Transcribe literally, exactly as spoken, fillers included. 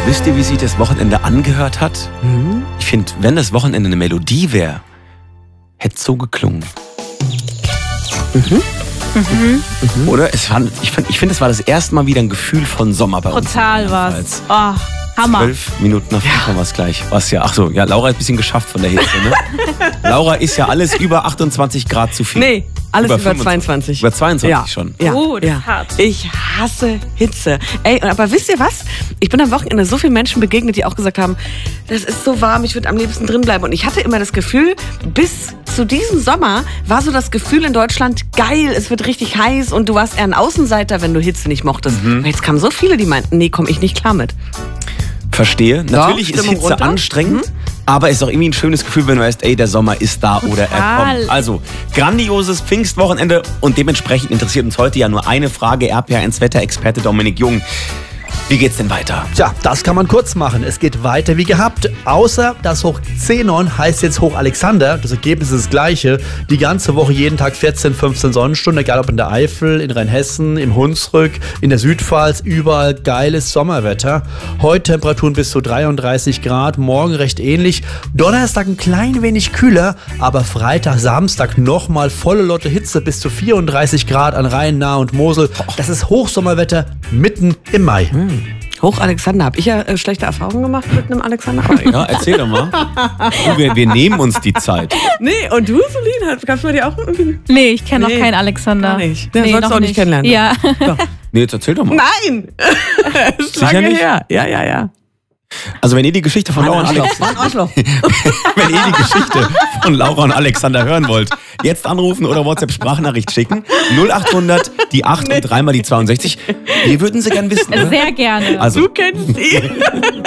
Wisst ihr, wie sich das Wochenende angehört hat? Mhm. Ich finde, wenn das Wochenende eine Melodie wäre, hätte es so geklungen. Mhm. Mhm. Mhm. Oder? Es war, ich finde, ich find, es war das erste Mal wieder ein Gefühl von Sommer bei uns. Total was. Oh, Hammer. Zwölf Minuten nach fünf haben wir es gleich. Was ja, ach so, ja, Laura hat ein bisschen geschafft von der Hitze, ne? Laura ist ja alles über achtundzwanzig Grad zu viel. Nee, alles über, fünfundzwanzig. zweiundzwanzig. Über zweiundzwanzig Ja. schon. Ja. Oh, das ja. ist hart. Ich hasse Hitze. Ey, aber wisst ihr was? Ich bin am Wochenende so vielen Menschen begegnet, die auch gesagt haben, das ist so warm, ich würde am liebsten drin bleiben. Und ich hatte immer das Gefühl, bis zu diesem Sommer war so das Gefühl in Deutschland, geil, es wird richtig heiß und du warst eher ein Außenseiter, wenn du Hitze nicht mochtest. Mhm. Aber jetzt kamen so viele, die meinten, nee, komm ich nicht klar mit. Verstehe. Natürlich ist Stimmung Hitze runter. anstrengend, aber es ist auch irgendwie ein schönes Gefühl, wenn du weißt, ey, der Sommer ist da oder er Total. kommt. Also, grandioses Pfingstwochenende und dementsprechend interessiert uns heute ja nur eine Frage. R P R eins Wetterexperte Dominik Jung. Wie geht's denn weiter? Tja, das kann man kurz machen. Es geht weiter wie gehabt. Außer das Hoch Zenon heißt jetzt Hoch Alexander. Das Ergebnis ist das gleiche. Die ganze Woche jeden Tag vierzehn, fünfzehn Sonnenstunden. Egal ob in der Eifel, in Rheinhessen, im Hunsrück, in der Südpfalz. Überall geiles Sommerwetter. Heute Temperaturen bis zu dreiunddreißig Grad. Morgen recht ähnlich. Donnerstag ein klein wenig kühler. Aber Freitag, Samstag nochmal volle Lotte Hitze bis zu vierunddreißig Grad an Rhein, Nahe und Mosel. Das ist Hochsommerwetter mitten im Mai. Hm. Hoch Alexander, habe ich ja äh, schlechte Erfahrungen gemacht mit einem Alexander. Ja, erzähl doch mal. Du, wir, wir nehmen uns die Zeit. Nee, und du, Solin, kannst du dir auch irgendwie... Nee, ich kenne Nee, noch keinen Alexander. gar nicht. Den Nee, sollst du noch auch nicht kennenlernen. Ja. Nee, jetzt erzähl doch mal. Nein! Ist Sicher lange nicht? her. Ja, ja, ja. Also wenn ihr die Geschichte von Laura und Alex, Mann, Arschloch. wenn ihr die Geschichte von Laura und Alexander hören wollt, jetzt anrufen oder WhatsApp-Sprachnachricht schicken. null achthundert, die acht und dreimal die zweiundsechzig. Wir würden sie gern wissen. Ne? Sehr gerne. Also, Du kennst ihn.